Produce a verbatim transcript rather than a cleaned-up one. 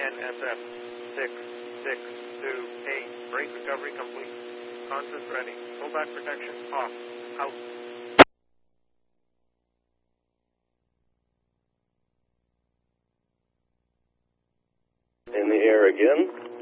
N S F six six two eight. Brake recovery complete. Consist ready. Full back protection off. Out. In the air again.